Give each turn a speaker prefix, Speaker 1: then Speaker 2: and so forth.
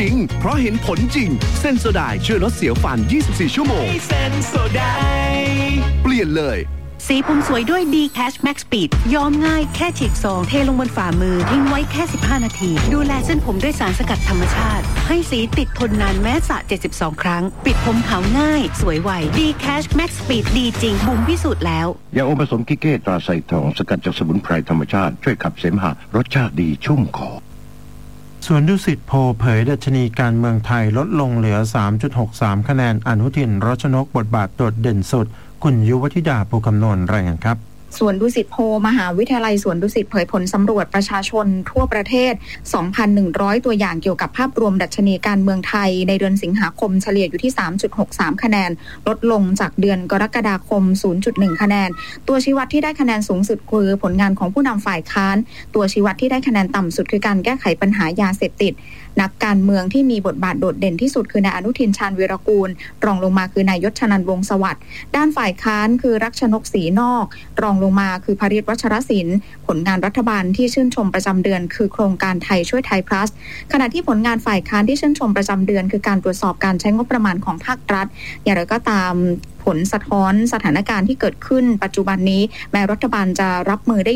Speaker 1: ริงเพราะเห็นผลจริงเซนโซไดช่วยลดเสียวฟัน24ชั่วโมงเซนโซไดเปลี่ยนเลย
Speaker 2: สีผมสวยด้วย D-Cash Max Speed ย้อมง่ายแค่ฉีกซองเทลงบนฝ่ามือทิ้งไว้แค่15นาทีดูแลเส้นผมด้วยสารสกัดธรรมชาติให้สีติดทนนานแม้สระ72ครั้งปิดผมขาวง่ายสวยไว D-Cash Max Speed ดีจริงบุ๋มพิสูจน์แล้ว
Speaker 3: ยาอมผสมกิเก้ตราไซทองสกัดจากสมุนไพรธรรมชาติช่วยขับเสมหะรสชาติดีชุ่มคอ
Speaker 4: สวนดุสิตโพเผยดัชนีการเมืองไทยลดลงเหลือ 3.63 คะแนนอนุทินรัชนกบทบาทโดดเด่นสุดคุณยุวธิดาภูคำนวณรายงานครับ
Speaker 5: สวนดุสิตโพมหาวิทยาลัยสวนดุสิตเผยผลสำรวจประชาชนทั่วประเทศ 2,100 ตัวอย่างเกี่ยวกับภาพรวมดัชนีการเมืองไทยในเดือนสิงหาคมเฉลี่ยอยู่ที่ 3.63 คะแนนลดลงจากเดือนกรกฎาคม 0.1 คะแนนตัวชี้วัดที่ได้คะแนนสูงสุดคือผลงานของผู้นำฝ่ายค้านตัวชี้วัดที่ได้คะแนนต่ำสุดคือการแก้ไขปัญหายาเสพติดนักการเมืองที่มีบทบาทโดดเด่นที่สุดคือนายอนุทินชาญวีรกูลรองลงมาคือนายยศชนันท์วงศ์สวัสดิ์ด้านฝ่ายค้านคือรักชนกศรีนอกรองลงมาคือภริษฐ์วัชรศิลป์ผลงานรัฐบาลที่ชื่นชมประจำเดือนคือโครงการไทยช่วยไทย plus ขณะที่ผลงานฝ่ายค้านที่ชื่นชมประจำเดือนคือการตรวจสอบการใช้งบประมาณของภาครัฐอย่างไรก็ตามผลสะท้อนสถานการณ์ที่เกิดขึ้นปัจจุบันนี้แม้รัฐบาลจะรับมือได้